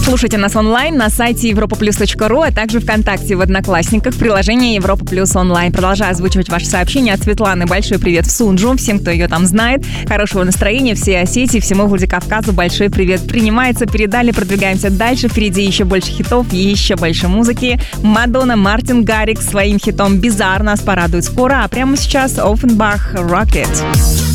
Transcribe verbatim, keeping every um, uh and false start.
Слушайте нас онлайн на сайте европа плюс точка ру, а также ВКонтакте, в Одноклассниках, в приложении Европа Плюс онлайн. Продолжаю озвучивать ваши сообщения от Светланы. Большой привет в Сунджу, всем, кто ее там знает. Хорошего настроения, всей Осетии, всему Владикавказу большой привет. Принимается, передали, продвигаемся дальше. Впереди еще больше хитов, еще больше музыки. Мадонна, Мартин Гаррикс своим хитом «Bizarre» нас порадует скоро. А прямо сейчас Offenbach «Rocket».